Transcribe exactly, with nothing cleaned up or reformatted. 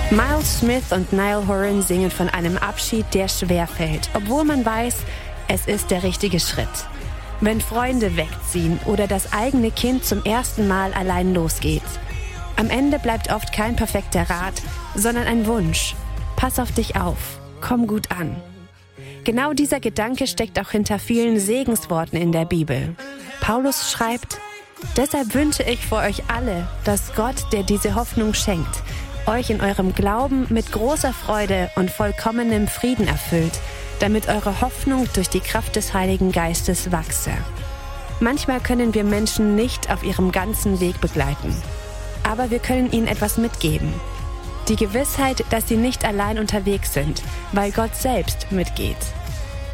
Miles Smith und Niall Horan singen von einem Abschied, der schwerfällt, obwohl man weiß, es ist der richtige Schritt. Wenn Freunde wegziehen oder das eigene Kind zum ersten Mal allein losgeht. Am Ende bleibt oft kein perfekter Rat, sondern ein Wunsch. Pass auf dich auf, komm gut an. Genau dieser Gedanke steckt auch hinter vielen Segensworten in der Bibel. Paulus schreibt: Deshalb wünsche ich für euch alle, dass Gott, der diese Hoffnung schenkt, euch in eurem Glauben mit großer Freude und vollkommenem Frieden erfüllt, damit eure Hoffnung durch die Kraft des Heiligen Geistes wachse. Manchmal können wir Menschen nicht auf ihrem ganzen Weg begleiten, aber wir können ihnen etwas mitgeben. Die Gewissheit, dass sie nicht allein unterwegs sind, weil Gott selbst mitgeht.